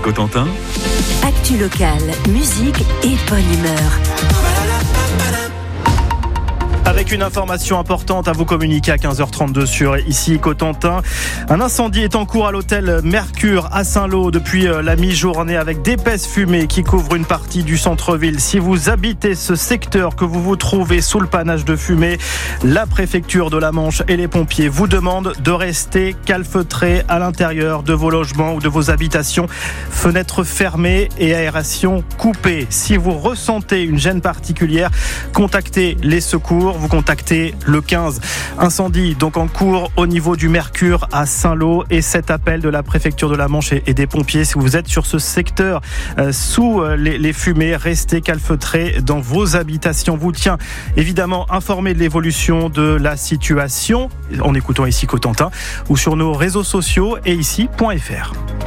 Cotentin. Actu locale, musique et bonne humeur. Avec une information importante à vous communiquer à 15h32 sur ici Cotentin. Un incendie est en cours à l'hôtel Mercure à Saint-Lô depuis la mi-journée avec d'épaisses fumées qui couvrent une partie du centre-ville. Si vous habitez ce secteur, que vous vous trouvez sous le panache de fumée, la préfecture de la Manche et les pompiers vous demandent de rester calfeutrés à l'intérieur de vos logements ou de vos habitations. Fenêtres fermées et aération coupée. Si vous ressentez une gêne particulière, contactez les secours. Vous contactez le 15. Incendie donc en cours au niveau du Mercure à Saint-Lô et cet appel de la préfecture de la Manche et des pompiers. Si vous êtes sur ce secteur sous les fumées, restez calfeutrés dans vos habitations. Vous tient évidemment informé de l'évolution de la situation en écoutant ici Cotentin ou sur nos réseaux sociaux et ici.fr.